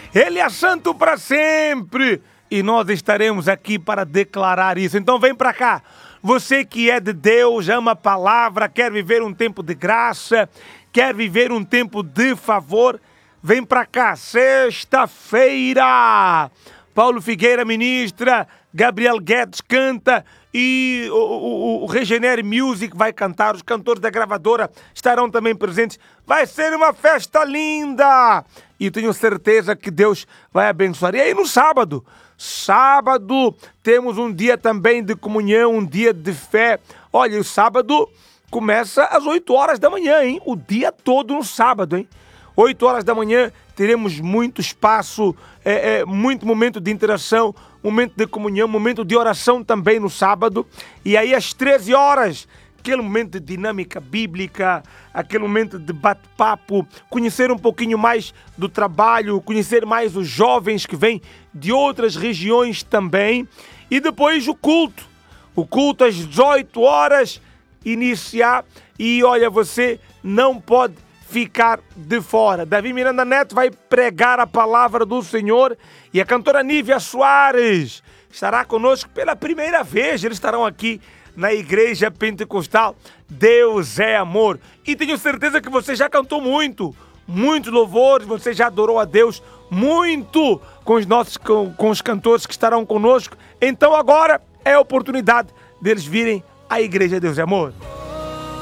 Ele é santo para sempre. E nós estaremos aqui para declarar isso. Então vem para cá. Você que é de Deus, ama a palavra, quer viver um tempo de graça, quer viver um tempo de favor, vem para cá. Sexta-feira, Paulo Figueira ministra, Gabriel Guedes canta e o Regenere Music vai cantar. Os cantores da gravadora estarão também presentes. Vai ser uma festa linda e tenho certeza que Deus vai abençoar. E aí no sábado temos um dia também de comunhão, um dia de fé. Olha, o sábado começa às 8 horas da manhã, hein? O dia todo no sábado, hein? 8 horas da manhã teremos muito espaço, muito momento de interação, momento de comunhão, momento de oração também no sábado. E aí às 13 horas, aquele momento de dinâmica bíblica, aquele momento de bate-papo, conhecer um pouquinho mais do trabalho, conhecer mais os jovens que vêm de outras regiões também. E depois o culto às 18 horas iniciar. E olha, você não pode ficar de fora. Davi Miranda Neto vai pregar a palavra do Senhor e a cantora Nívia Soares estará conosco pela primeira vez. Eles estarão aqui na Igreja Pentecostal Deus é Amor. E tenho certeza que você já cantou muitos louvores, você já adorou a Deus muito com os cantores que estarão conosco. Então agora é a oportunidade deles virem à Igreja Deus é Amor.